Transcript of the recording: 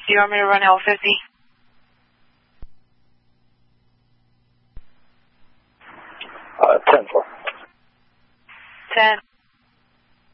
Do you want me to run L50? 10-4.